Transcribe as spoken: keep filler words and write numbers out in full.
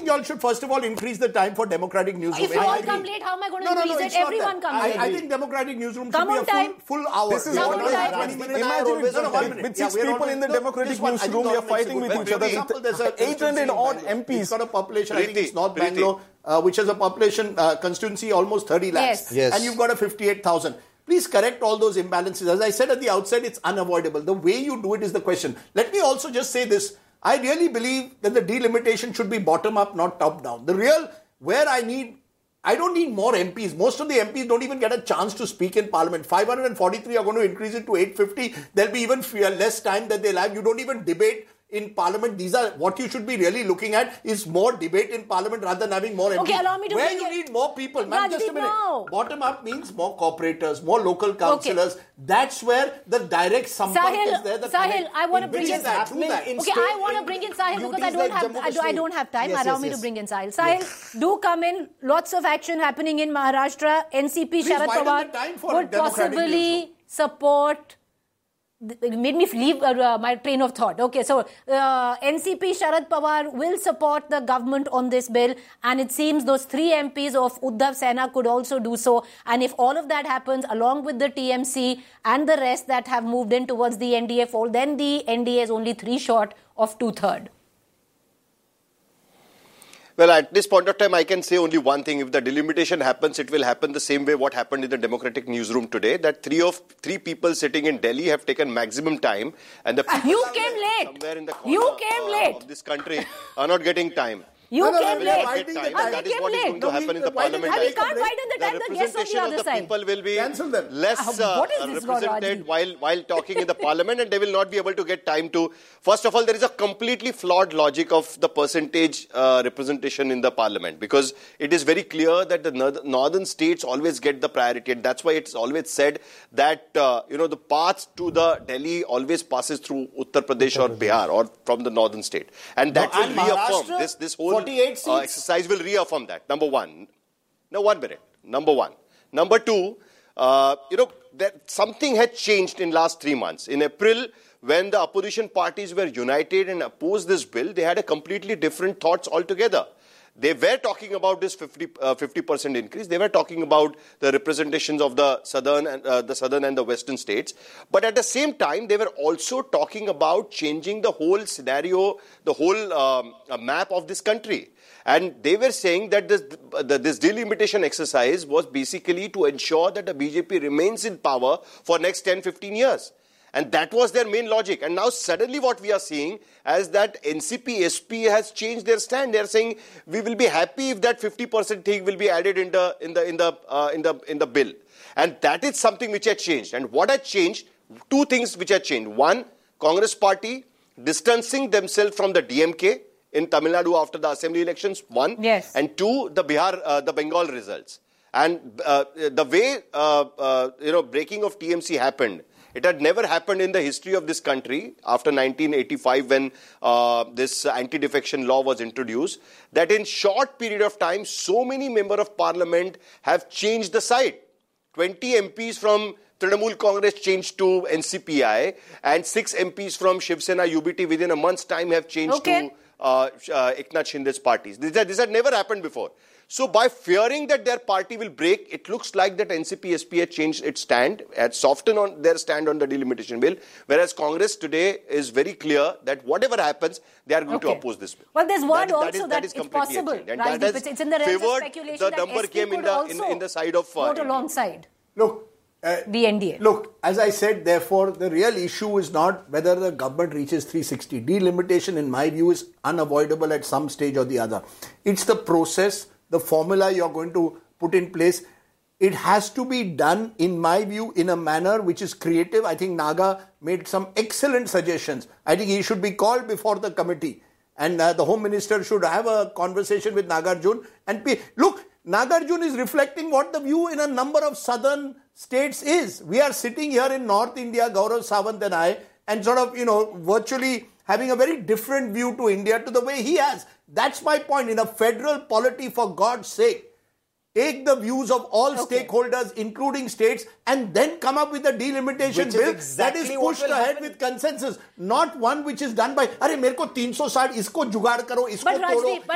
think you all should first of all increase the time for Democratic Newsroom. If you all come late, how am I going to no, increase no, no, it? Everyone comes I, late. I think Democratic Newsroom Come should be on a time. full, full hour. This is Come what on time. twenty minutes. Imagine with, no, no, one with, minute. with Yeah, six we're people on- in the no, Democratic this one, I think Newsroom, we are government fighting makes with a each good other. point. For example, there's a eight hundred odd constituency in M Ps. It's got a population, I think Preeti, it's North Preeti. Bangalore, uh, which has a population uh, constituency almost thirty lakhs. Yes. Yes. And you've got a fifty-eight thousand. Please correct all those imbalances. As I said at the outset, it's unavoidable. The way you do it is the question. Let me also just say this. I really believe that the delimitation should be bottom up, not top down. The real, where I need, I don't need more M Ps. Most of the M Ps don't even get a chance to speak in Parliament. five hundred forty-three are going to increase it to eight hundred fifty. There'll be even less time that they'll have. You don't even debate in Parliament. These are what you should be really looking at is more debate in Parliament rather than having more M Ps. Okay, allow me to Where bring you it- need more people. Ma'am, just a Rajdeep, minute. no. Bottom up means more corporators, more local councillors. That's where the direct sampark is there. Sahil, the Sahil, connect. I want to It bring is in that, do that. Okay, I want to bring in Sahil because I don't have I, do, I don't have time. Yes, Allow yes, me yes. to bring in Sahil. Sahil, do come in. Lots of action happening in Maharashtra. N C P Please Sharad widen Pawar the time for would Democratic possibly Newsroom. support. It made me leave uh, uh, my train of thought. Okay, so uh, N C P Sharad Pawar will support the government on this bill, and it seems those three M Ps of Uddhav Sena could also do so. And if all of that happens, along with the T M C and the rest that have moved in towards the N D A fold, then the N D A is only three short of two-thirds. Well, at this point of time, I can say only one thing. If the delimitation happens, it will happen the same way what happened in the Democratic Newsroom today, that three of three people sitting in Delhi have taken maximum time, and the people You somewhere- came late. somewhere in the corner You came uh, late. of this country are not getting time. You No, no, came no, late. why Get did time, they- and How that they is came what is late? going to No, happen we- in the why did- parliament. why We did- can't widen the time. The guests on the representation other of the side. people will be Cancel them. less Uh, what is uh, this about, represented Rajiv? while while talking in the parliament, and they will not be able to get time to. First of all, there is a completely flawed logic of the percentage uh, representation in the parliament, because it is very clear that the north- northern states always get the priority, and that's why it's always said that uh, you know the path to the Delhi always passes through Uttar Pradesh or Bihar or from the northern state, and that No, will and reaffirm Maharashtra, this this whole forty-eight uh, seats. exercise will reaffirm that. Number one. No, one minute. Number one. Number two, uh, you know, that something had changed in last three months. In April, when the opposition parties were united and opposed this bill, they had a completely different thoughts altogether. They were talking about this fifty, uh, fifty percent increase. They were talking about the representations of the southern and uh, the southern and the western states. But at the same time, they were also talking about changing the whole scenario, the whole um, uh, map of this country. And they were saying that this, the, this delimitation exercise was basically to ensure that the B J P remains in power for next ten, fifteen years. And that was their main logic. And now suddenly what we are seeing is that N C P, S P has changed their stand. They are saying we will be happy if that fifty percent thing will be added in the in the in the uh, in the in the bill. And that is something which had changed. And what had changed? Two things which had changed. One, Congress party distancing themselves from the D M K in Tamil Nadu after the assembly elections. One. Yes. And two, the Bihar, uh, the Bengal results. And uh, the way uh, uh, you know breaking of T M C happened. It had never happened in the history of this country after nineteen eighty-five when uh, this anti-defection law was introduced, that in short period of time, so many members of parliament have changed the side. twenty M Ps from Trinamool Congress changed to N C P I, and six M Ps from Shiv Sena U B T within a month's time have changed Okay. to uh, uh, Eknath Shinde's parties. This, this had never happened before. So by fearing that their party will break, it looks like that N C P S P had changed its stand, had softened on their stand on the delimitation bill, whereas Congress today is very clear that whatever happens, they are going Okay. to oppose this bill. Well, there's word That is- also that is- that, that is it's completely possible, changed. And right? that has It's, it's in the realms of favored speculation the that number S P came in could the- also in- in the side of, uh, vote N D A. alongside Look, uh, the N D A. Look, as I said, therefore, the real issue is not whether the government reaches three sixty. Delimitation, in my view, is unavoidable at some stage or the other. It's the process, the formula you're going to put in place. It has to be done, in my view, in a manner which is creative. I think Naga made some excellent suggestions. I think he should be called before the committee. And uh, the Home Minister should have a conversation with Nagarjun. And be, look, Nagarjun is reflecting what the view in a number of southern states is. We are sitting here in North India, Gaurav Sawant and I, and sort of, you know, virtually having a very different view to India to the way he has. That's my point. In a federal polity, for God's sake, take the views of all Okay. stakeholders, including states, and then come up with a delimitation Which is bill exactly that is what pushed will ahead happen. with consensus, not one which is done by, "Arey, mere ko three sixty, isko jugaad karo, isko But todo." Rajdeep,